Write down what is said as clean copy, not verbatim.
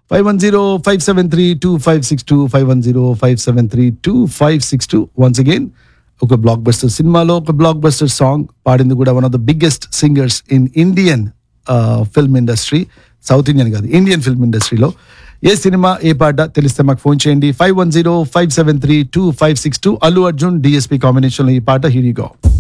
510-573-2562, 510-573-2562. Once again, ఒక block buster సినిమాలో ఒక బ్లాక్ బస్టర్ సాంగ్ పాడింది కూడా one of the biggest singers in Indian film industry. South Indian కాదు, ఇండియన్ ఫిల్మ్ ఇండస్ట్రీలో. ఏ సినిమా ఏ పాట తెలిస్తే మాకు ఫోన్ చేయండి. 510-573-2562. అల్లు అర్జున్ డిఎస్పీ కాంబినేషన్ లో ఈ పాట. Here you go.